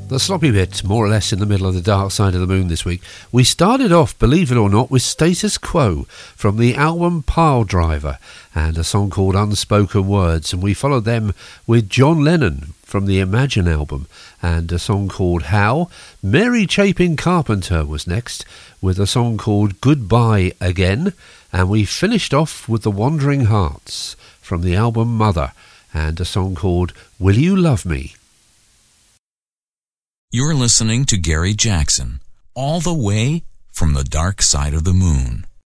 The sloppy bit, more or less in the middle of the Dark Side of the Moon this week. We started off, believe it or not, with Status Quo from the album Pile Driver and a song called Unspoken Words, and we followed them with John Lennon from the Imagine album and a song called How. Mary Chapin Carpenter was next with a song called Goodbye Again, and we finished off with the Wandering Hearts from the album Mother and a song called Will You Love Me? You're listening to Gary Jackson, all the way from the dark side of the moon.